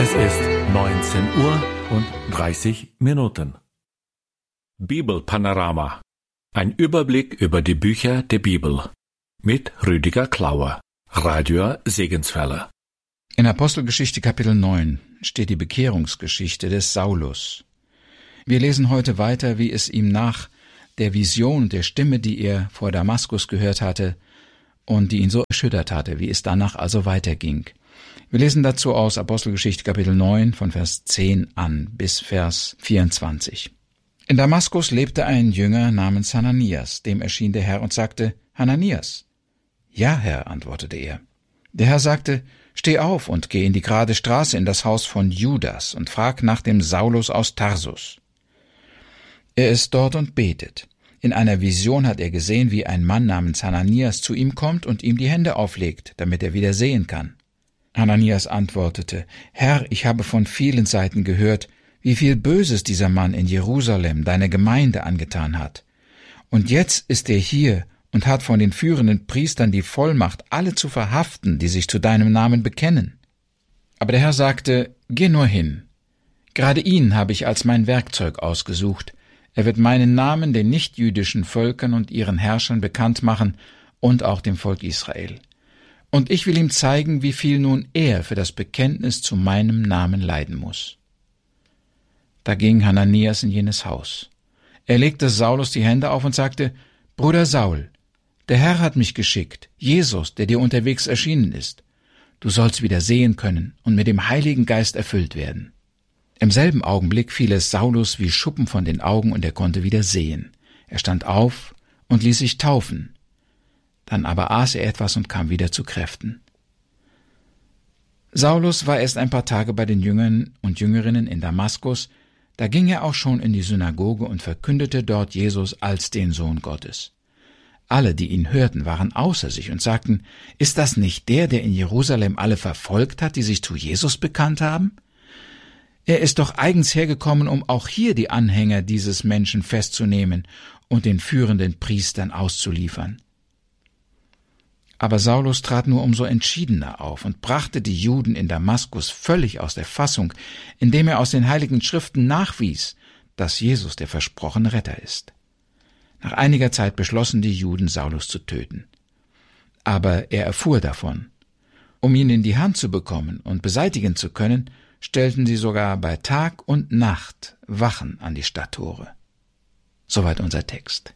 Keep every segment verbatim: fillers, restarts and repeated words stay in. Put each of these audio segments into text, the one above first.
Es ist neunzehn Uhr und dreißig Minuten. Bibelpanorama. Ein Überblick über die Bücher der Bibel. Mit Rüdiger Klauer, Radio Segenswelle. In Apostelgeschichte Kapitel neun steht die Bekehrungsgeschichte des Saulus. Wir lesen heute weiter, wie es ihm nach der Vision der Stimme, die er vor Damaskus gehört hatte und die ihn so erschüttert hatte, wie es danach also weiterging. Wir lesen dazu aus Apostelgeschichte Kapitel neun von Vers zehn an bis Vers vierundzwanzig. In Damaskus lebte ein Jünger namens Hananias, dem erschien der Herr und sagte, Hananias. Ja, Herr, antwortete er. Der Herr sagte, steh auf und geh in die gerade Straße in das Haus von Judas und frag nach dem Saulus aus Tarsus. Er ist dort und betet. In einer Vision hat er gesehen, wie ein Mann namens Hananias zu ihm kommt und ihm die Hände auflegt, damit er wieder sehen kann. Hananias antwortete, Herr, ich habe von vielen Seiten gehört, wie viel Böses dieser Mann in Jerusalem, deiner Gemeinde, angetan hat. Und jetzt ist er hier und hat von den führenden Priestern die Vollmacht, alle zu verhaften, die sich zu deinem Namen bekennen. Aber der Herr sagte, geh nur hin. Gerade ihn habe ich als mein Werkzeug ausgesucht. Er wird meinen Namen den nichtjüdischen Völkern und ihren Herrschern bekannt machen und auch dem Volk Israel. Und ich will ihm zeigen, wie viel nun er für das Bekenntnis zu meinem Namen leiden muss. Da ging Hananias in jenes Haus. Er legte Saulus die Hände auf und sagte, Bruder Saul, der Herr hat mich geschickt, Jesus, der dir unterwegs erschienen ist. Du sollst wieder sehen können und mit dem Heiligen Geist erfüllt werden. Im selben Augenblick fiel es Saulus wie Schuppen von den Augen und er konnte wieder sehen. Er stand auf und ließ sich taufen. Dann aber aß er etwas und kam wieder zu Kräften. Saulus war erst ein paar Tage bei den Jüngern und Jüngerinnen in Damaskus, da ging er auch schon in die Synagoge und verkündete dort Jesus als den Sohn Gottes. Alle, die ihn hörten, waren außer sich und sagten, ist das nicht der, der in Jerusalem alle verfolgt hat, die sich zu Jesus bekannt haben? Er ist doch eigens hergekommen, um auch hier die Anhänger dieses Menschen festzunehmen und den führenden Priestern auszuliefern. Aber Saulus trat nur umso entschiedener auf und brachte die Juden in Damaskus völlig aus der Fassung, indem er aus den heiligen Schriften nachwies, dass Jesus der versprochene Retter ist. Nach einiger Zeit beschlossen die Juden, Saulus zu töten. Aber er erfuhr davon. Um ihn in die Hand zu bekommen und beseitigen zu können, stellten sie sogar bei Tag und Nacht Wachen an die Stadttore. Soweit unser Text.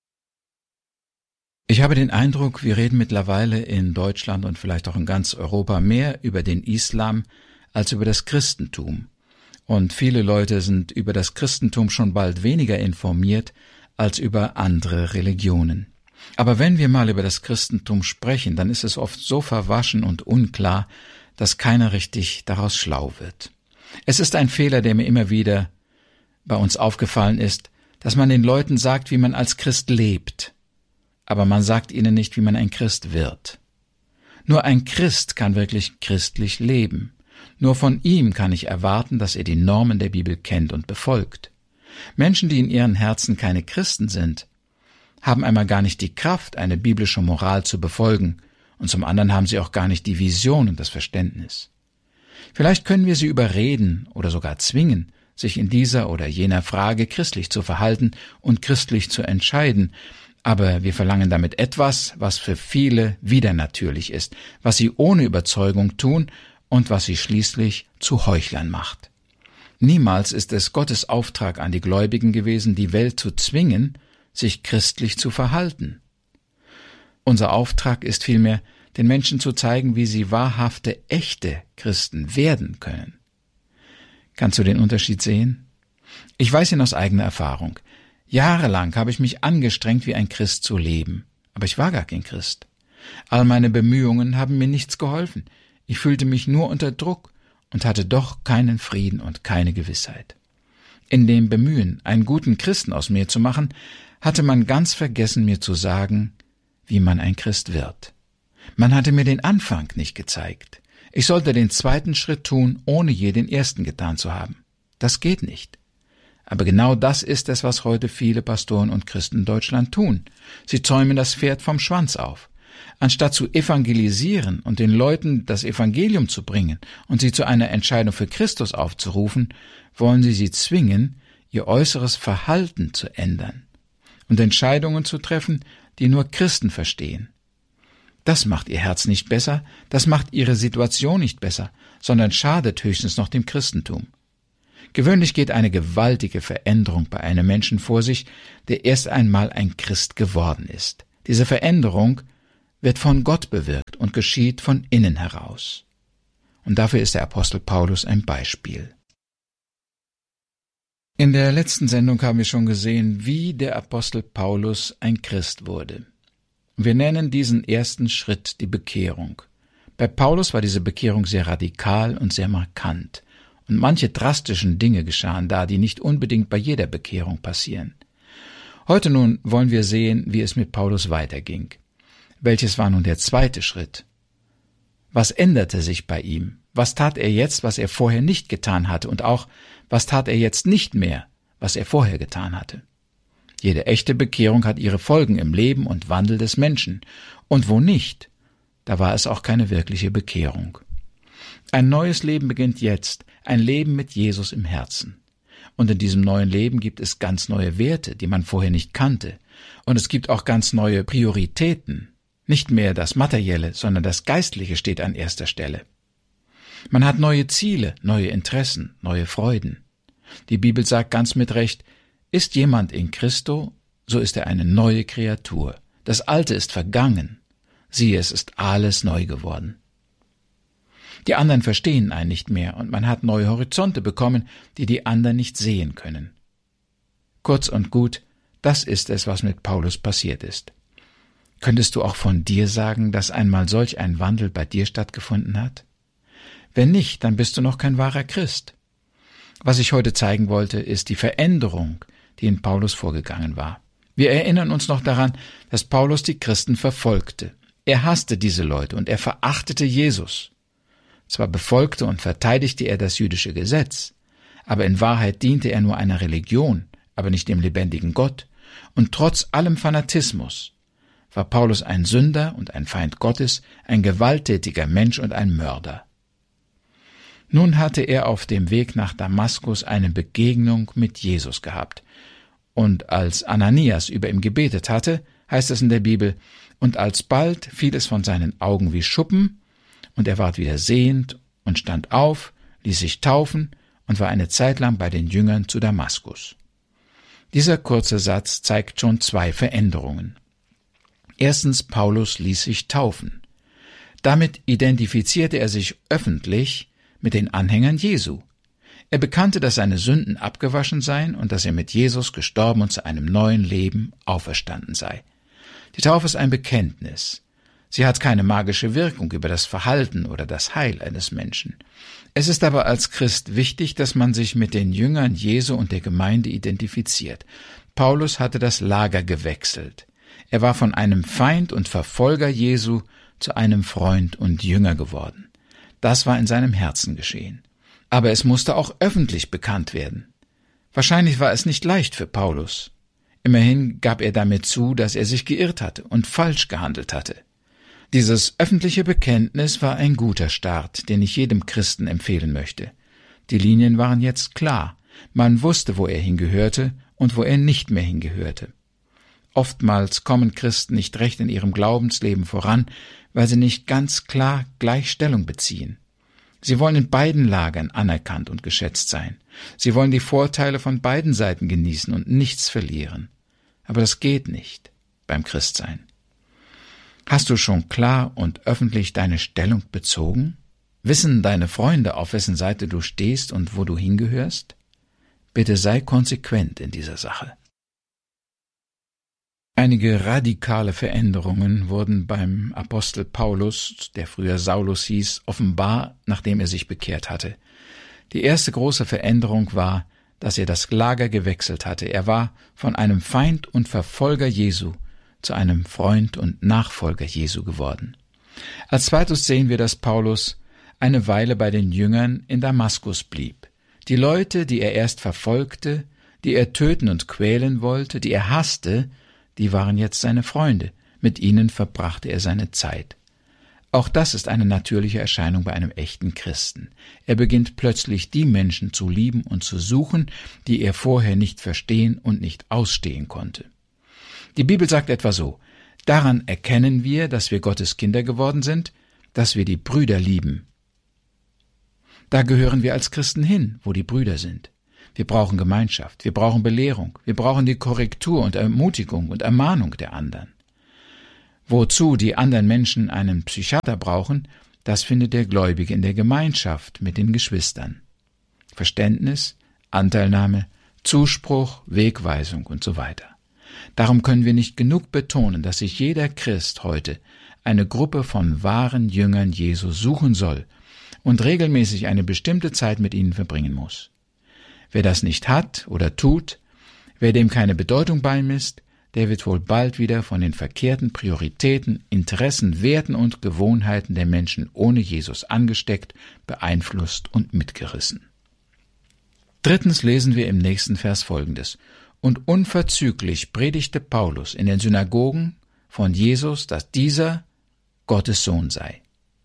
Ich habe den Eindruck, wir reden mittlerweile in Deutschland und vielleicht auch in ganz Europa mehr über den Islam als über das Christentum. Und viele Leute sind über das Christentum schon bald weniger informiert als über andere Religionen. Aber wenn wir mal über das Christentum sprechen, dann ist es oft so verwaschen und unklar, dass keiner richtig daraus schlau wird. Es ist ein Fehler, der mir immer wieder bei uns aufgefallen ist, dass man den Leuten sagt, wie man als Christ lebt. Aber man sagt ihnen nicht, wie man ein Christ wird. Nur ein Christ kann wirklich christlich leben. Nur von ihm kann ich erwarten, dass er die Normen der Bibel kennt und befolgt. Menschen, die in ihren Herzen keine Christen sind, haben einmal gar nicht die Kraft, eine biblische Moral zu befolgen, und zum anderen haben sie auch gar nicht die Vision und das Verständnis. Vielleicht können wir sie überreden oder sogar zwingen, sich in dieser oder jener Frage christlich zu verhalten und christlich zu entscheiden, aber wir verlangen damit etwas, was für viele widernatürlich ist, was sie ohne Überzeugung tun und was sie schließlich zu Heuchlern macht. Niemals ist es Gottes Auftrag an die Gläubigen gewesen, die Welt zu zwingen, sich christlich zu verhalten. Unser Auftrag ist vielmehr, den Menschen zu zeigen, wie sie wahrhafte, echte Christen werden können. Kannst du den Unterschied sehen? Ich weiß ihn aus eigener Erfahrung. Jahrelang habe ich mich angestrengt, wie ein Christ zu leben, aber ich war gar kein Christ. All meine Bemühungen haben mir nichts geholfen. Ich fühlte mich nur unter Druck und hatte doch keinen Frieden und keine Gewissheit. In dem Bemühen, einen guten Christen aus mir zu machen, hatte man ganz vergessen, mir zu sagen, wie man ein Christ wird. Man hatte mir den Anfang nicht gezeigt. Ich sollte den zweiten Schritt tun, ohne je den ersten getan zu haben. Das geht nicht. Aber genau das ist es, was heute viele Pastoren und Christen in Deutschland tun. Sie zäumen das Pferd vom Schwanz auf. Anstatt zu evangelisieren und den Leuten das Evangelium zu bringen und sie zu einer Entscheidung für Christus aufzurufen, wollen sie sie zwingen, ihr äußeres Verhalten zu ändern und Entscheidungen zu treffen, die nur Christen verstehen. Das macht ihr Herz nicht besser, das macht ihre Situation nicht besser, sondern schadet höchstens noch dem Christentum. Gewöhnlich geht eine gewaltige Veränderung bei einem Menschen vor sich, der erst einmal ein Christ geworden ist. Diese Veränderung wird von Gott bewirkt und geschieht von innen heraus. Und dafür ist der Apostel Paulus ein Beispiel. In der letzten Sendung haben wir schon gesehen, wie der Apostel Paulus ein Christ wurde. Wir nennen diesen ersten Schritt die Bekehrung. Bei Paulus war diese Bekehrung sehr radikal und sehr markant. Und manche drastischen Dinge geschahen da, die nicht unbedingt bei jeder Bekehrung passieren. Heute nun wollen wir sehen, wie es mit Paulus weiterging. Welches war nun der zweite Schritt? Was änderte sich bei ihm? Was tat er jetzt, was er vorher nicht getan hatte? Und auch, was tat er jetzt nicht mehr, was er vorher getan hatte? Jede echte Bekehrung hat ihre Folgen im Leben und Wandel des Menschen. Und wo nicht, da war es auch keine wirkliche Bekehrung. Ein neues Leben beginnt jetzt, ein Leben mit Jesus im Herzen. Und in diesem neuen Leben gibt es ganz neue Werte, die man vorher nicht kannte. Und es gibt auch ganz neue Prioritäten. Nicht mehr das Materielle, sondern das Geistliche steht an erster Stelle. Man hat neue Ziele, neue Interessen, neue Freuden. Die Bibel sagt ganz mit Recht, ist jemand in Christo, so ist er eine neue Kreatur. Das Alte ist vergangen. Siehe, es ist alles neu geworden. Die anderen verstehen einen nicht mehr und man hat neue Horizonte bekommen, die die anderen nicht sehen können. Kurz und gut, das ist es, was mit Paulus passiert ist. Könntest du auch von dir sagen, dass einmal solch ein Wandel bei dir stattgefunden hat? Wenn nicht, dann bist du noch kein wahrer Christ. Was ich heute zeigen wollte, ist die Veränderung, die in Paulus vorgegangen war. Wir erinnern uns noch daran, dass Paulus die Christen verfolgte. Er hasste diese Leute und er verachtete Jesus. Zwar befolgte und verteidigte er das jüdische Gesetz, aber in Wahrheit diente er nur einer Religion, aber nicht dem lebendigen Gott. Und trotz allem Fanatismus war Paulus ein Sünder und ein Feind Gottes, ein gewalttätiger Mensch und ein Mörder. Nun hatte er auf dem Weg nach Damaskus eine Begegnung mit Jesus gehabt. Und als Ananias über ihm gebetet hatte, heißt es in der Bibel, und alsbald fiel es von seinen Augen wie Schuppen, und er ward wieder sehend und stand auf, ließ sich taufen und war eine Zeit lang bei den Jüngern zu Damaskus. Dieser kurze Satz zeigt schon zwei Veränderungen. Erstens, Paulus ließ sich taufen. Damit identifizierte er sich öffentlich mit den Anhängern Jesu. Er bekannte, dass seine Sünden abgewaschen seien und dass er mit Jesus gestorben und zu einem neuen Leben auferstanden sei. Die Taufe ist ein Bekenntnis. Sie hat keine magische Wirkung über das Verhalten oder das Heil eines Menschen. Es ist aber als Christ wichtig, dass man sich mit den Jüngern Jesu und der Gemeinde identifiziert. Paulus hatte das Lager gewechselt. Er war von einem Feind und Verfolger Jesu zu einem Freund und Jünger geworden. Das war in seinem Herzen geschehen. Aber es musste auch öffentlich bekannt werden. Wahrscheinlich war es nicht leicht für Paulus. Immerhin gab er damit zu, dass er sich geirrt hatte und falsch gehandelt hatte. Dieses öffentliche Bekenntnis war ein guter Start, den ich jedem Christen empfehlen möchte. Die Linien waren jetzt klar. Man wusste, wo er hingehörte und wo er nicht mehr hingehörte. Oftmals kommen Christen nicht recht in ihrem Glaubensleben voran, weil sie nicht ganz klar gleich Stellung beziehen. Sie wollen in beiden Lagern anerkannt und geschätzt sein. Sie wollen die Vorteile von beiden Seiten genießen und nichts verlieren. Aber das geht nicht beim Christsein. Hast du schon klar und öffentlich deine Stellung bezogen? Wissen deine Freunde, auf wessen Seite du stehst und wo du hingehörst? Bitte sei konsequent in dieser Sache. Einige radikale Veränderungen wurden beim Apostel Paulus, der früher Saulus hieß, offenbar, nachdem er sich bekehrt hatte. Die erste große Veränderung war, dass er das Lager gewechselt hatte. Er war von einem Feind und Verfolger Jesu zu einem Freund und Nachfolger Jesu geworden. Als zweites sehen wir, dass Paulus eine Weile bei den Jüngern in Damaskus blieb. Die Leute, die er erst verfolgte, die er töten und quälen wollte, die er hasste, die waren jetzt seine Freunde. Mit ihnen verbrachte er seine Zeit. Auch das ist eine natürliche Erscheinung bei einem echten Christen. Er beginnt plötzlich die Menschen zu lieben und zu suchen, die er vorher nicht verstehen und nicht ausstehen konnte. Die Bibel sagt etwa so: Daran erkennen wir, dass wir Gottes Kinder geworden sind, dass wir die Brüder lieben. Da gehören wir als Christen hin, wo die Brüder sind. Wir brauchen Gemeinschaft, wir brauchen Belehrung, wir brauchen die Korrektur und Ermutigung und Ermahnung der anderen. Wozu die anderen Menschen einen Psychiater brauchen, das findet der Gläubige in der Gemeinschaft mit den Geschwistern. Verständnis, Anteilnahme, Zuspruch, Wegweisung und so weiter. Darum können wir nicht genug betonen, dass sich jeder Christ heute eine Gruppe von wahren Jüngern Jesu suchen soll und regelmäßig eine bestimmte Zeit mit ihnen verbringen muss. Wer das nicht hat oder tut, wer dem keine Bedeutung beimisst, der wird wohl bald wieder von den verkehrten Prioritäten, Interessen, Werten und Gewohnheiten der Menschen ohne Jesus angesteckt, beeinflusst und mitgerissen. Drittens lesen wir im nächsten Vers Folgendes: Und unverzüglich predigte Paulus in den Synagogen von Jesus, dass dieser Gottes Sohn sei.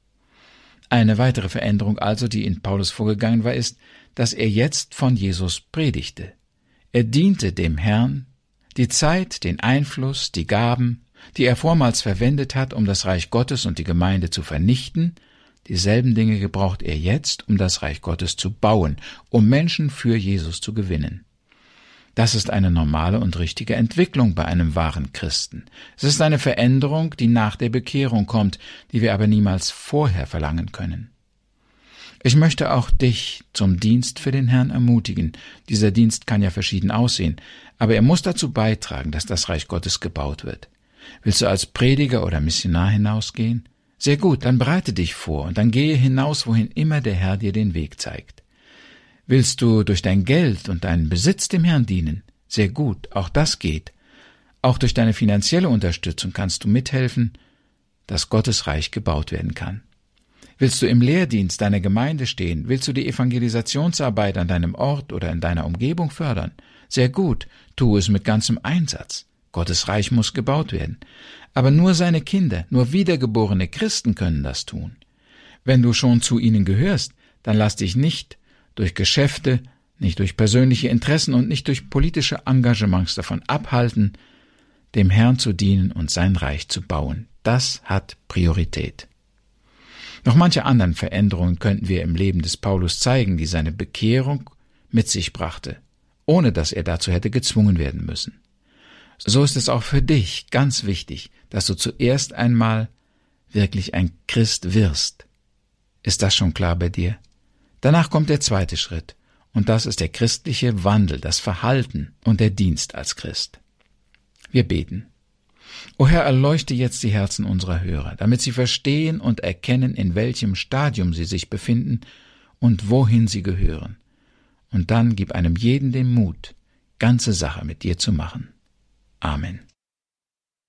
Eine weitere Veränderung also, die in Paulus vorgegangen war, ist, dass er jetzt von Jesus predigte. Er diente dem Herrn, die Zeit, den Einfluss, die Gaben, die er vormals verwendet hat, um das Reich Gottes und die Gemeinde zu vernichten, dieselben Dinge gebraucht er jetzt, um das Reich Gottes zu bauen, um Menschen für Jesus zu gewinnen. Das ist eine normale und richtige Entwicklung bei einem wahren Christen. Es ist eine Veränderung, die nach der Bekehrung kommt, die wir aber niemals vorher verlangen können. Ich möchte auch dich zum Dienst für den Herrn ermutigen. Dieser Dienst kann ja verschieden aussehen, aber er muss dazu beitragen, dass das Reich Gottes gebaut wird. Willst du als Prediger oder Missionar hinausgehen? Sehr gut, dann bereite dich vor und dann gehe hinaus, wohin immer der Herr dir den Weg zeigt. Willst du durch dein Geld und deinen Besitz dem Herrn dienen? Sehr gut, auch das geht. Auch durch deine finanzielle Unterstützung kannst du mithelfen, dass Gottes Reich gebaut werden kann. Willst du im Lehrdienst deiner Gemeinde stehen? Willst du die Evangelisationsarbeit an deinem Ort oder in deiner Umgebung fördern? Sehr gut, tu es mit ganzem Einsatz. Gottes Reich muss gebaut werden. Aber nur seine Kinder, nur wiedergeborene Christen können das tun. Wenn du schon zu ihnen gehörst, dann lass dich nicht durch Geschäfte, nicht durch persönliche Interessen und nicht durch politische Engagements davon abhalten, dem Herrn zu dienen und sein Reich zu bauen. Das hat Priorität. Noch manche anderen Veränderungen könnten wir im Leben des Paulus zeigen, die seine Bekehrung mit sich brachte, ohne dass er dazu hätte gezwungen werden müssen. So ist es auch für dich ganz wichtig, dass du zuerst einmal wirklich ein Christ wirst. Ist das schon klar bei dir? Danach kommt der zweite Schritt, und das ist der christliche Wandel, das Verhalten und der Dienst als Christ. Wir beten. O Herr, erleuchte jetzt die Herzen unserer Hörer, damit sie verstehen und erkennen, in welchem Stadium sie sich befinden und wohin sie gehören. Und dann gib einem jeden den Mut, ganze Sache mit dir zu machen. Amen.